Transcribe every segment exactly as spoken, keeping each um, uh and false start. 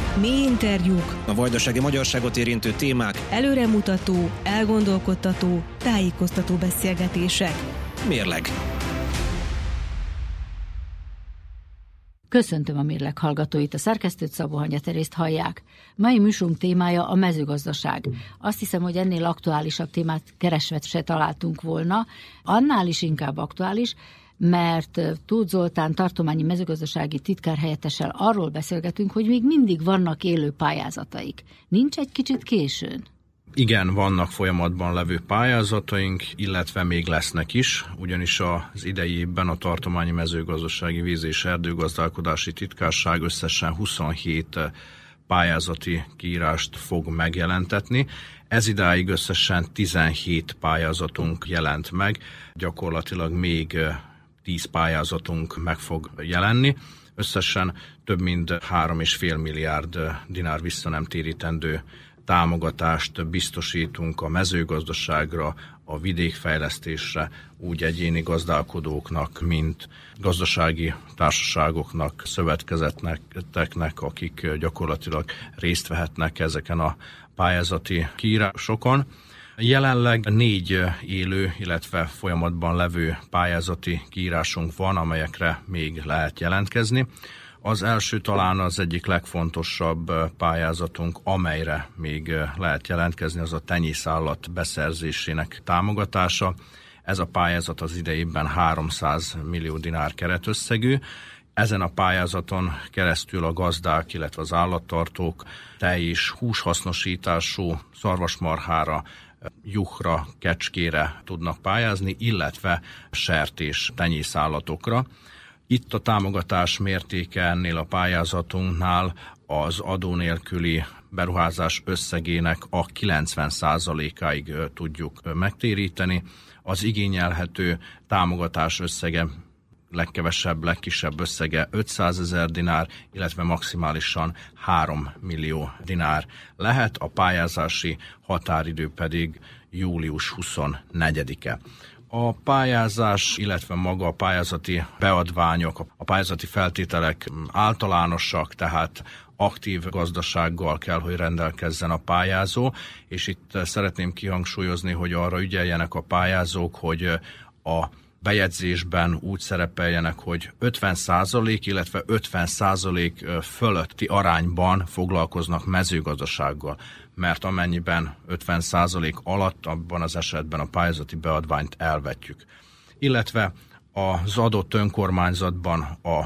Mély interjúk, a vajdasági magyarságot érintő témák, előremutató, elgondolkodtató, tájékoztató beszélgetések. Mérleg. Köszöntöm a Mérleg hallgatóit, a szerkesztőt, Szabó Hanya Terészt hallják. Mai műsorunk témája a mezőgazdaság. Azt hiszem, hogy ennél aktuálisabb témát keresve se találtunk volna. Annál is inkább aktuális, mert Tóth Zoltán tartományi mezőgazdasági titkárhelyettessel arról beszélgetünk, hogy még mindig vannak élő pályázataik. Nincs egy kicsit későn? Igen, vannak folyamatban levő pályázataink, illetve még lesznek is, ugyanis az idei évben a Tartományi Mezőgazdasági Víz- és Erdőgazdálkodási Titkárság összesen huszonhét pályázati kiírást fog megjelentetni. Ez idáig összesen tizenhét pályázatunk jelent meg, gyakorlatilag még tíz pályázatunk meg fog jelenni. Összesen több mint három és fél milliárd dinár visszanemtérítendő támogatást biztosítunk a mezőgazdaságra, a vidékfejlesztésre, úgy egyéni gazdálkodóknak, mint gazdasági társaságoknak, szövetkezeteknek, akik gyakorlatilag részt vehetnek ezeken a pályázati kiírásokon. Jelenleg négy élő, illetve folyamatban levő pályázati kiírásunk van, amelyekre még lehet jelentkezni. Az első talán az egyik legfontosabb pályázatunk, amelyre még lehet jelentkezni, az a tenyészállat beszerzésének támogatása. Ez a pályázat az idejében háromszáz millió dinár keretösszegű. Ezen a pályázaton keresztül a gazdák, illetve az állattartók tej- és húshasznosítású szarvasmarhára, juhra, kecskére tudnak pályázni, illetve sertés tenyészállatokra. Itt a támogatás mértéke ennél a pályázatunknál az adó nélküli beruházás összegének a kilencven százalékáig tudjuk megtéríteni. Az igényelhető támogatás összege legkevesebb, legkisebb összege ötszázezer dinár, illetve maximálisan három millió dinár lehet, a pályázási határidő pedig július huszonnegyedike. A pályázás, illetve maga a pályázati beadványok, a pályázati feltételek általánosak, tehát aktív gazdasággal kell, hogy rendelkezzen a pályázó, és itt szeretném kihangsúlyozni, hogy arra ügyeljenek a pályázók, hogy a bejegyzésben úgy szerepeljenek, hogy ötven százalék, illetve ötven százalék fölötti arányban foglalkoznak mezőgazdasággal, mert amennyiben ötven százalék alatt, abban az esetben a pályázati beadványt elvetjük. Illetve az adott önkormányzatban a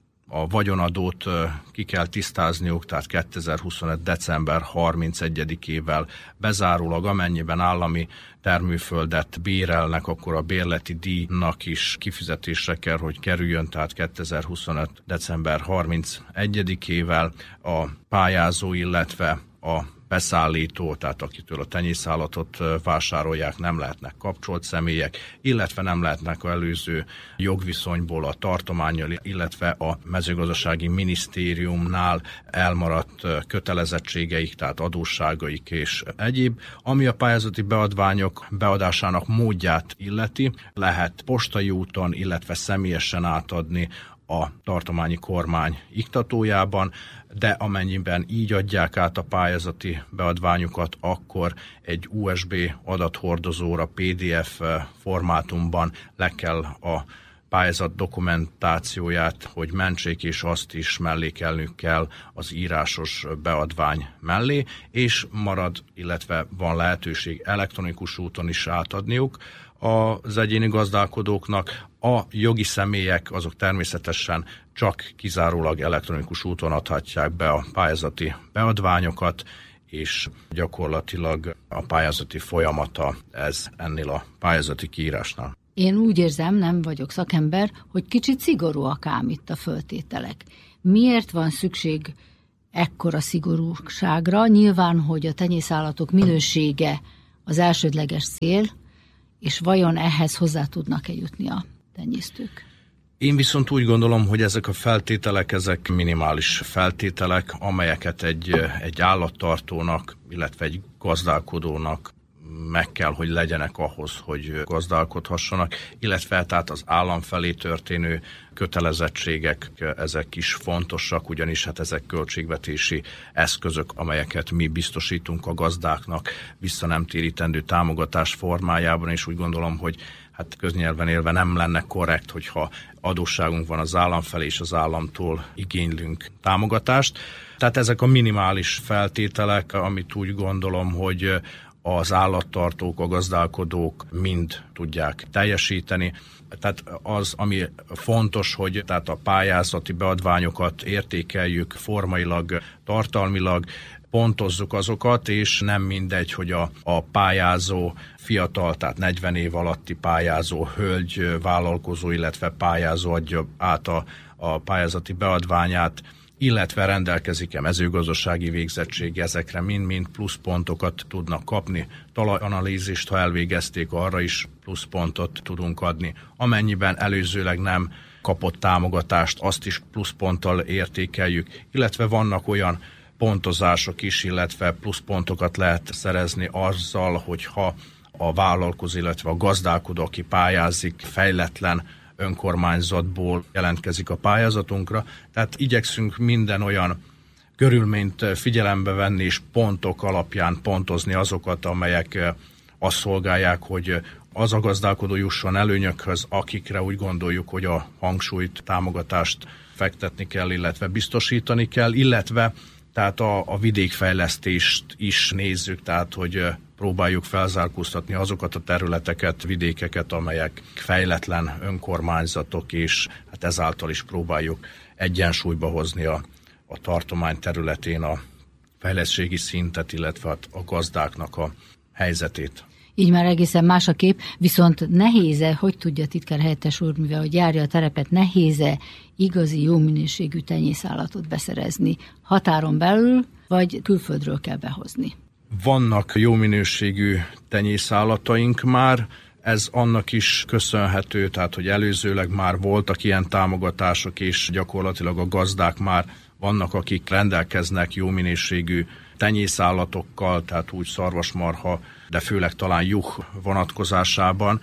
A vagyonadót ki kell tisztázniuk, tehát kétezer-huszonöt. december harmincegyedikével bezárólag, amennyiben állami termőföldet bérelnek, akkor a bérleti díjnak is kifizetésre kell, hogy kerüljön, tehát kétezer-huszonöt. december harmincegyedikével a pályázó, illetve a beszállító, tehát akitől a tenyészállatot vásárolják, nem lehetnek kapcsolt személyek, illetve nem lehetnek az előző jogviszonyból a tartománnyal, illetve a mezőgazdasági minisztériumnál elmaradt kötelezettségeik, tehát adósságaik és egyéb. Ami a pályázati beadványok beadásának módját illeti, lehet postai úton, illetve személyesen átadni a tartományi kormány iktatójában, de amennyiben így adják át a pályázati beadványukat, akkor egy u es bé adathordozóra pé dé ef formátumban le kell a pályázat dokumentációját, hogy mentsék, és azt is mellékelnünk kell az írásos beadvány mellé, és marad, illetve van lehetőség elektronikus úton is átadniuk az egyéni gazdálkodóknak. A jogi személyek azok természetesen csak kizárólag elektronikus úton adhatják be a pályázati beadványokat, és gyakorlatilag a pályázati folyamata ez ennél a pályázati kiírásnál. Én úgy érzem, nem vagyok szakember, hogy kicsit szigorúak ám itt a föltételek. Miért van szükség ekkora szigorúságra? Nyilván, hogy a tenyészállatok minősége az elsődleges cél, és vajon ehhez hozzá tudnak-e jutni a tenyésztők? Én viszont úgy gondolom, hogy ezek a feltételek, ezek minimális feltételek, amelyeket egy, egy állattartónak, illetve egy gazdálkodónak meg kell, hogy legyenek ahhoz, hogy gazdálkodhassanak, illetve tehát az állam felé történő kötelezettségek, ezek is fontosak, ugyanis hát ezek költségvetési eszközök, amelyeket mi biztosítunk a gazdáknak visszanemtérítendő támogatás formájában, és úgy gondolom, hogy hát köznyelven élve nem lenne korrekt, hogyha adósságunk van az állam felé, és az államtól igénylünk támogatást. Tehát ezek a minimális feltételek, amit úgy gondolom, hogy az állattartók, a gazdálkodók mind tudják teljesíteni. Tehát az, ami fontos, hogy tehát a pályázati beadványokat értékeljük formailag, tartalmilag, pontozzuk azokat, és nem mindegy, hogy a, a pályázó fiatal, tehát negyven év alatti pályázó hölgy, vállalkozó, illetve pályázó adja át a, a pályázati beadványát, illetve rendelkezik-e mezőgazdasági végzettség, ezekre mind-mind pluszpontokat tudnak kapni. Talajanalízist, ha elvégezték, arra is pluszpontot tudunk adni. Amennyiben előzőleg nem kapott támogatást, azt is pluszponttal értékeljük, illetve vannak olyan pontozások is, illetve pluszpontokat lehet szerezni azzal, hogyha a vállalkozó, illetve a gazdálkodó, aki pályázik, fejletlen önkormányzatból jelentkezik a pályázatunkra. Tehát igyekszünk minden olyan körülményt figyelembe venni, és pontok alapján pontozni azokat, amelyek azt szolgálják, hogy az a gazdálkodó jusson előnyökhöz, akikre úgy gondoljuk, hogy a hangsúlyt, támogatást fektetni kell, illetve biztosítani kell, illetve tehát a, a vidékfejlesztést is nézzük, tehát hogy próbáljuk felzárkóztatni azokat a területeket, vidékeket, amelyek fejletlen önkormányzatok, és hát ezáltal is próbáljuk egyensúlyba hozni a, a tartomány területén a fejlettségi szintet, illetve a gazdáknak a helyzetét. Így már egészen más a kép, viszont nehéz-e, hogy tudja titkár helyettes úr, mivel hogy járja a terepet, nehéz-e igazi jó minőségű tenyészállatot beszerezni határon belül, vagy külföldről kell behozni? Vannak jó minőségű tenyészállataink már, ez annak is köszönhető, tehát hogy előzőleg már voltak ilyen támogatások, és gyakorlatilag a gazdák már vannak, akik rendelkeznek jó minőségű tenyészállatokkal, tehát úgy szarvasmarha, de főleg talán juh vonatkozásában,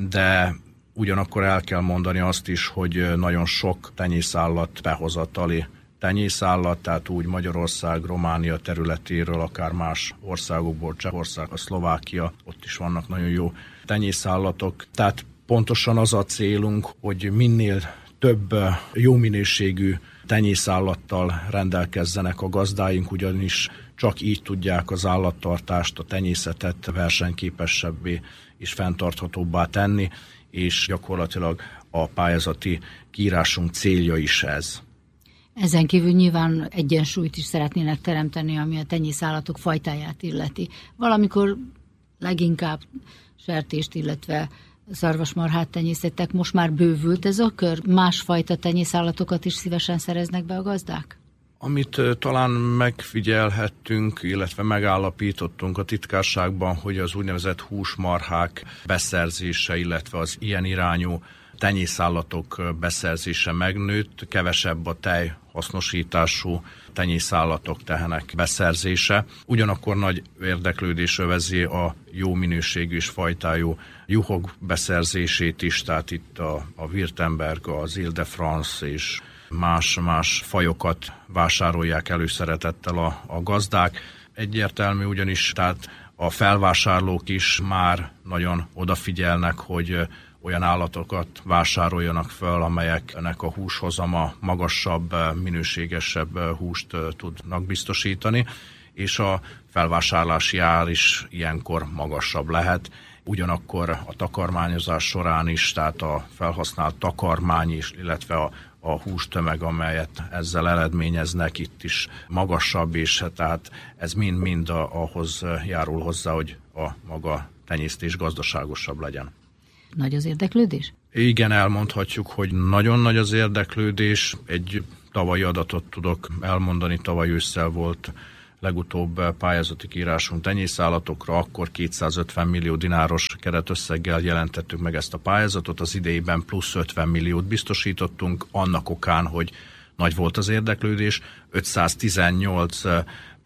de ugyanakkor el kell mondani azt is, hogy nagyon sok tenyészállat behozatali tenyészállat, tehát úgy Magyarország, Románia területéről, akár más országokból, Csehország, a Szlovákia, ott is vannak nagyon jó tenyészállatok. Tehát pontosan az a célunk, hogy minél több jó minőségű tenyészállattal rendelkezzenek a gazdáink, ugyanis csak így tudják az állattartást, a tenyészetet versenyképesebbé és fenntarthatóbbá tenni, és gyakorlatilag a pályázati kiírásunk célja is ez. Ezen kívül nyilván egyensúlyt is szeretnének teremteni, ami a tenyészállatok fajtáját illeti. Valamikor leginkább sertést, illetve szarvasmarhát tenyészettek, most már bővült ez a kör? Másfajta tenyészállatokat is szívesen szereznek be a gazdák? Amit talán megfigyelhettünk, illetve megállapítottunk a titkárságban, hogy az úgynevezett húsmarhák beszerzése, illetve az ilyen irányú tenyészállatok beszerzése megnőtt, kevesebb a tej hasznosítású tenyészállatok, tehenek beszerzése. Ugyanakkor nagy érdeklődés övezi a jó minőségű és fajtájú juhok beszerzését is, tehát itt a, a Württemberg, az Ile-de-France és más-más fajokat vásárolják előszeretettel a, a gazdák. Egyértelmű ugyanis, tehát a felvásárlók is már nagyon odafigyelnek, hogy olyan állatokat vásároljanak föl, amelyeknek a húshozama magasabb, minőségesebb húst tudnak biztosítani, és a felvásárlási ár is ilyenkor magasabb lehet. Ugyanakkor a takarmányozás során is, tehát a felhasznált takarmány is, illetve a, a hústömeg, amelyet ezzel eredményeznek, itt is magasabb, és tehát ez mind-mind ahhoz járul hozzá, hogy a maga tenyésztés gazdaságosabb legyen. Nagy az érdeklődés? Igen, elmondhatjuk, hogy nagyon nagy az érdeklődés. Egy tavalyi adatot tudok elmondani, tavaly ősszel volt legutóbb pályázati kiírásunk tenyészállatokra, akkor kétszázötven millió dináros keretösszeggel jelentettük meg ezt a pályázatot, az idejében plusz ötven milliót biztosítottunk, annak okán, hogy nagy volt az érdeklődés, ötszáztizennyolc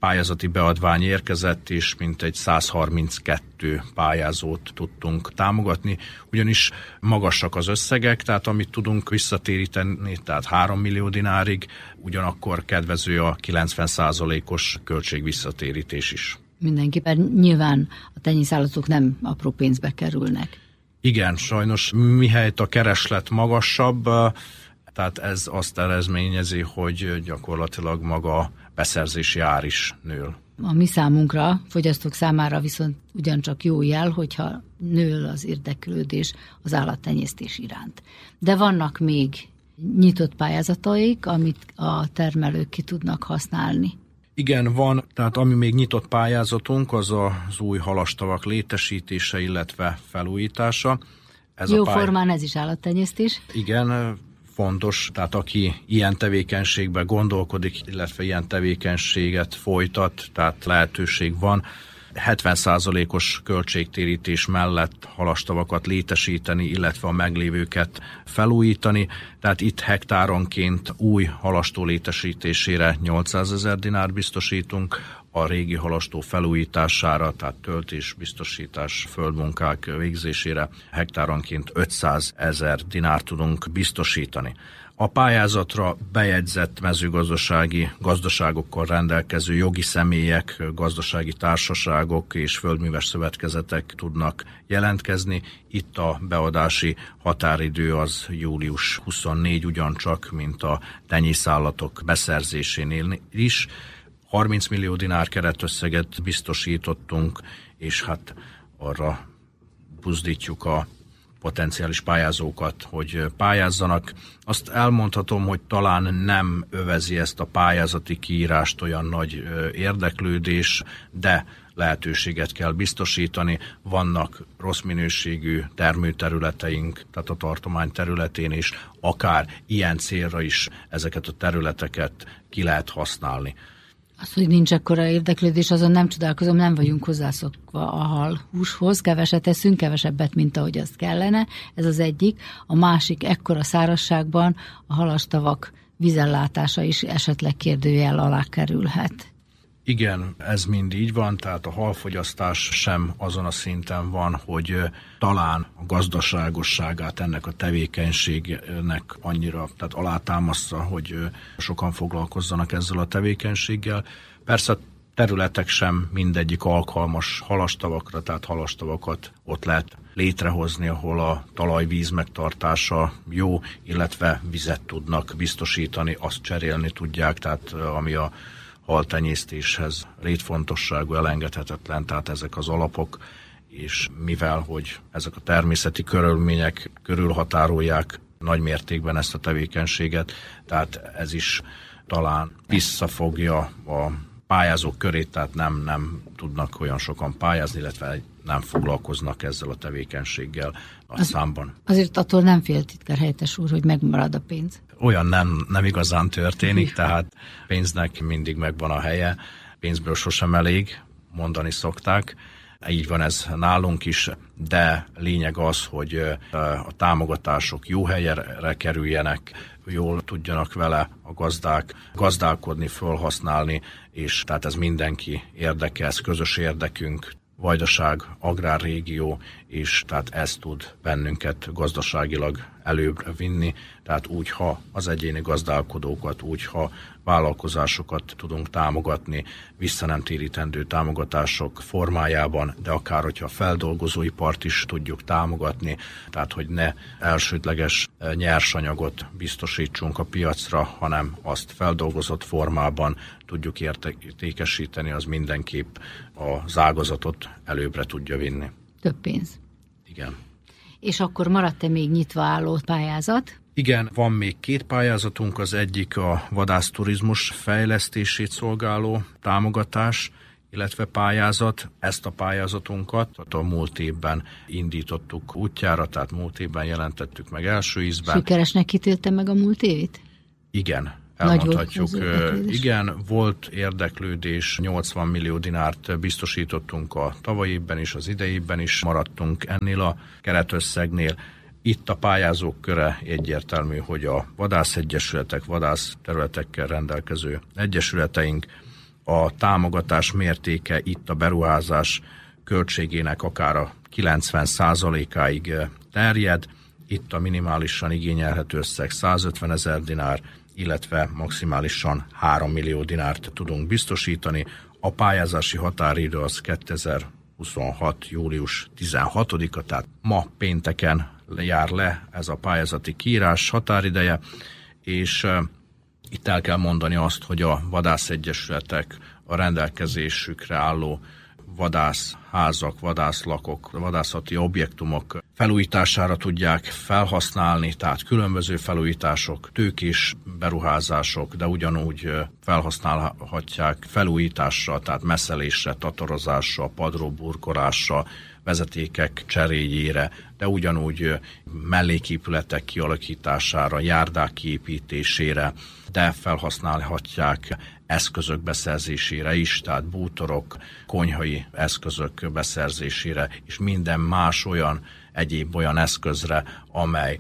pályázati beadvány érkezett, és mintegy száz harminckettő pályázót tudtunk támogatni, ugyanis magasak az összegek, tehát amit tudunk visszatéríteni, tehát három millió dinárig, ugyanakkor kedvező a kilencven százalékos költség-visszatérítés is. Mindenképpen nyilván a tenyészállatok nem apró pénzbe kerülnek. Igen, sajnos mihelyt a kereslet magasabb, tehát ez azt eredményezi, hogy gyakorlatilag maga beszerzési ár is nő. A mi számunkra, fogyasztók számára viszont ugyancsak jó jel, hogyha nő az érdeklődés az állattenyésztés iránt. De vannak még nyitott pályázataik, amit a termelők ki tudnak használni. Igen, van, tehát ami még nyitott pályázatunk, az az új halastavak létesítése, illetve felújítása. Ez Jó a pály... formán ez is állattenyésztés. Igen, fontos, tehát aki ilyen tevékenységben gondolkodik, illetve ilyen tevékenységet folytat, tehát lehetőség van, hetven százalékos költségtérítés mellett halastavakat létesíteni, illetve a meglévőket felújítani, tehát itt hektáronként új halastó létesítésére nyolcszázezer dinár biztosítunk, a régi halastó felújítására, tehát töltés, biztosítás, földmunkák végzésére hektáronként ötszázezer dinár tudunk biztosítani. A pályázatra bejegyzett mezőgazdasági gazdaságokkal rendelkező jogi személyek, gazdasági társaságok és földműves szövetkezetek tudnak jelentkezni. Itt a beadási határidő az július huszonnégy ugyancsak, mint a tenyészállatok beszerzésénél is. harminc millió dinár keretösszeget biztosítottunk, és hát arra buzdítjuk a potenciális pályázókat, hogy pályázzanak. Azt elmondhatom, hogy talán nem övezi ezt a pályázati kiírást olyan nagy érdeklődés, de lehetőséget kell biztosítani. Vannak rossz minőségű termőterületeink, tehát a tartomány területén is, akár ilyen célra is ezeket a területeket ki lehet használni. Az, hogy nincs akkora érdeklődés, azon nem csodálkozom, nem vagyunk hozzászokva a hal húshoz, keveset eszünk, kevesebbet, mint ahogy azt kellene, ez az egyik. A másik, ekkora szárazságban a halastavak vízellátása is esetleg kérdőjel alá kerülhet. Igen, ez mind így van, tehát a halfogyasztás sem azon a szinten van, hogy talán a gazdaságosságát ennek a tevékenységnek annyira, tehát alátámasztja, hogy sokan foglalkozzanak ezzel a tevékenységgel. Persze a területek sem mindegyik alkalmas halastavakra, tehát halastavakat ott lehet létrehozni, ahol a talajvíz megtartása jó, illetve vizet tudnak biztosítani, azt cserélni tudják, tehát ami a haltenyésztéshez létfontosságú, elengedhetetlen, tehát ezek az alapok, és mivel, hogy ezek a természeti körülmények körülhatárolják nagy mértékben ezt a tevékenységet, tehát ez is talán visszafogja a pályázók körét, tehát nem, nem tudnak olyan sokan pályázni, illetve nem foglalkoznak ezzel a tevékenységgel a az, számban. Azért attól nem fél, titkárhelyettes úr, hogy megmarad a pénz? Olyan nem, nem igazán történik, tehát pénznek mindig megvan a helye, pénzből sosem elég, mondani szokták. Így van ez nálunk is, de lényeg az, hogy a támogatások jó helyre kerüljenek, jól tudjanak vele a gazdák gazdálkodni, felhasználni, és tehát ez mindenki érdeke, ez közös érdekünk. Vajdaság, agrárrégió, és tehát ez tud bennünket gazdaságilag előbbre vinni, tehát úgy, ha az egyéni gazdálkodókat, úgy, ha vállalkozásokat tudunk támogatni, vissza nem térítendő támogatások formájában, de akár, hogyha a feldolgozóipart is tudjuk támogatni, tehát, hogy ne elsődleges nyersanyagot biztosítsunk a piacra, hanem azt feldolgozott formában tudjuk értékesíteni, az mindenképp az ágazatot előbbre tudja vinni. Több pénz. Igen. És akkor maradt-e még nyitva álló pályázat? Igen, van még két pályázatunk, az egyik a vadászturizmus fejlesztését szolgáló támogatás, illetve pályázat. Ezt a pályázatunkat a múlt évben indítottuk útjára, tehát múlt évben jelentettük meg első ízben. Sikeresnek ítélte meg a múlt évit? Igen. Elmondhatjuk, igen, volt érdeklődés, nyolcvan millió dinárt biztosítottunk a tavalyi évben is, az idejében is, maradtunk ennél a keretösszegnél. Itt a pályázók köre egyértelmű, hogy a vadászegyesületek, vadászterületekkel rendelkező egyesületeink, a támogatás mértéke itt a beruházás költségének akár a kilencven százalékáig terjed. Itt a minimálisan igényelhető összeg százötven ezer dinár, illetve maximálisan három millió dinárt tudunk biztosítani. A pályázási határidő az kétezer-huszonhat. július tizenhatodika, tehát ma pénteken jár le ez a pályázati kiírás határideje, és itt el kell mondani azt, hogy a vadászegyesületek a rendelkezésükre álló vadászházak, vadászlakok, vadászati objektumok felújítására tudják felhasználni, tehát különböző felújítások, tőkés beruházások, de ugyanúgy felhasználhatják felújításra, tehát messzelésre, tatarozásra, padróburkolásra, vezetékek cseréjére, de ugyanúgy melléképületek kialakítására, járdák kiépítésére, de felhasználhatják eszközök beszerzésére is, tehát bútorok, konyhai eszközök beszerzésére, és minden más olyan egyéb olyan eszközre, amely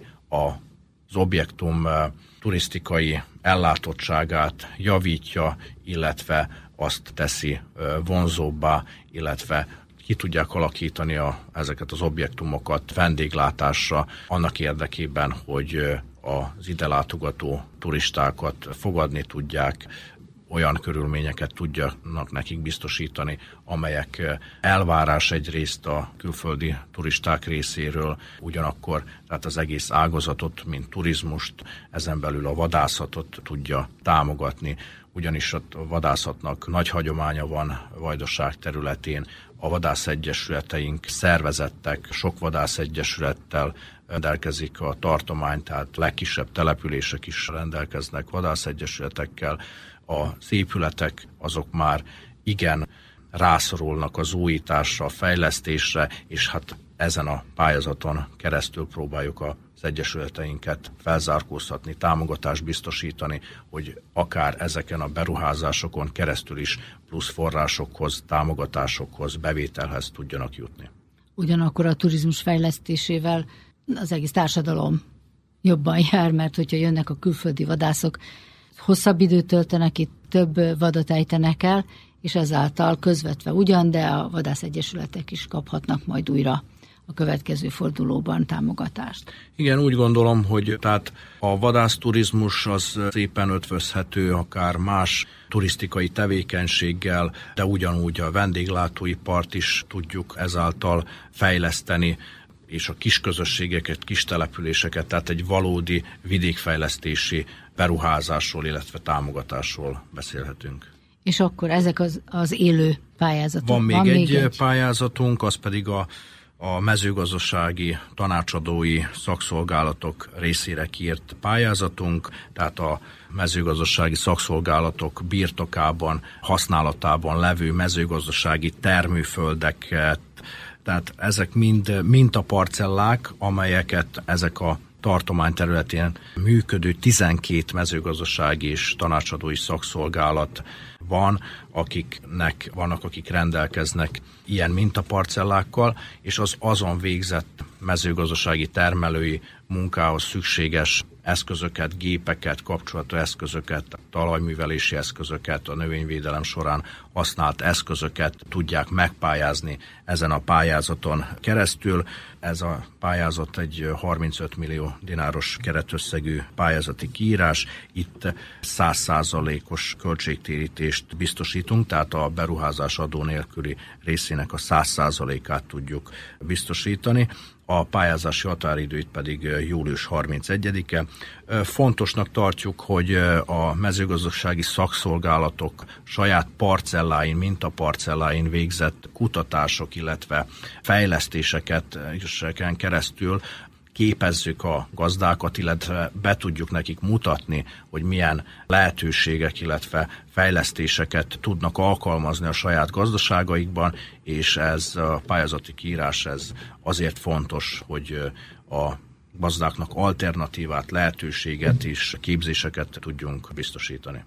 az objektum turisztikai ellátottságát javítja, illetve azt teszi vonzóbbá, illetve ki tudják alakítani a, ezeket az objektumokat vendéglátásra annak érdekében, hogy az ide látogató turistákat fogadni tudják, olyan körülményeket tudjanak nekik biztosítani, amelyek elvárás egyrészt a külföldi turisták részéről, ugyanakkor tehát az egész ágazatot, mint turizmust, ezen belül a vadászatot tudja támogatni, ugyanis a vadászatnak nagy hagyománya van Vajdaság területén, a vadászegyesületeink szervezettek, sok vadászegyesülettel rendelkezik a tartomány, tehát legkisebb települések is rendelkeznek vadászegyesületekkel. Az épületek azok már igen rászorulnak az újításra, a fejlesztésre, és hát ezen a pályázaton keresztül próbáljuk az egyesületeinket felzárkóztatni, támogatást biztosítani, hogy akár ezeken a beruházásokon keresztül is plusz forrásokhoz, támogatásokhoz, bevételhez tudjanak jutni. Ugyanakkor a turizmus fejlesztésével az egész társadalom jobban jár, mert hogyha jönnek a külföldi vadászok, hosszabb időt töltenek itt, több vadat ejtenek el, és ezáltal közvetve ugyan, de a vadászegyesületek is kaphatnak majd újra a következő fordulóban támogatást. Igen, úgy gondolom, hogy tehát a vadászturizmus az szépen ötvözhető akár más turisztikai tevékenységgel, de ugyanúgy a vendéglátóipart is tudjuk ezáltal fejleszteni, és a kis közösségeket, kis településeket, tehát egy valódi vidékfejlesztési beruházásról, illetve támogatásról beszélhetünk. És akkor ezek az, az élő pályázatok. Van még, Van egy, még egy pályázatunk, az pedig a, a mezőgazdasági tanácsadói szakszolgálatok részére kiírt pályázatunk, tehát a mezőgazdasági szakszolgálatok birtokában, használatában levő mezőgazdasági termőföldeket, tehát ezek mind mintaparcellák, amelyeket ezek a tartomány területén működő tizenkét mezőgazdasági és tanácsadói szakszolgálat van, akiknek vannak, akik rendelkeznek ilyen mintaparcellákkal, és az azon végzett mezőgazdasági termelői munkához szükséges eszközöket, gépeket, kapcsolatú eszközöket, talajművelési eszközöket, a növényvédelem során használt eszközöket tudják megpályázni ezen a pályázaton keresztül. Ez a pályázat egy harmincöt millió dináros keretösszegű pályázati kiírás. Itt száz százalékos költségtérítést biztosítunk, tehát a beruházás adó nélküli részének a száz százalékát tudjuk biztosítani. A pályázási határidőt pedig július harmincegyedike. Fontosnak tartjuk, hogy a mezőgazdasági szakszolgálatok saját parcelláin, mintaparcelláin végzett kutatások, illetve fejlesztéseket keresztül képezzük a gazdákat, illetve be tudjuk nekik mutatni, hogy milyen lehetőségek, illetve fejlesztéseket tudnak alkalmazni a saját gazdaságaikban, és ez a pályázati kiírás ez azért fontos, hogy a gazdáknak alternatívát, lehetőséget és képzéseket tudjunk biztosítani.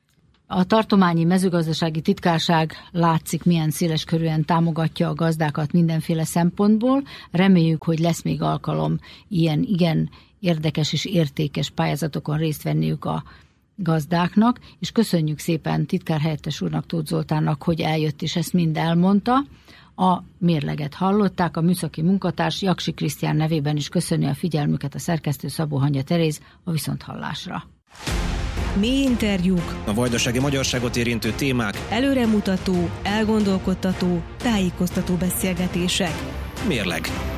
A tartományi mezőgazdasági titkárság látszik, milyen széleskörűen támogatja a gazdákat mindenféle szempontból. Reméljük, hogy lesz még alkalom ilyen igen érdekes és értékes pályázatokon részt venniük a gazdáknak, és köszönjük szépen titkárhelyettes úrnak, Tóth Zoltánnak, hogy eljött és ezt mind elmondta. A mérleget hallották, a műszaki munkatárs Jaksi Krisztián nevében is köszöni a figyelmüket a szerkesztő Szabó Hanya Teréz, a viszonthallásra. Mély interjúk, A vajdasági magyarságot érintő témák, előremutató, elgondolkodtató, tájékoztató beszélgetések. Mérleg.